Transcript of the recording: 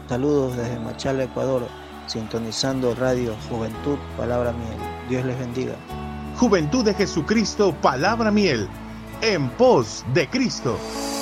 Saludos desde Machala, Ecuador, sintonizando Radio Juventud, Palabra Miel. Dios les bendiga. Juventud de Jesucristo, Palabra Miel, en pos de Cristo.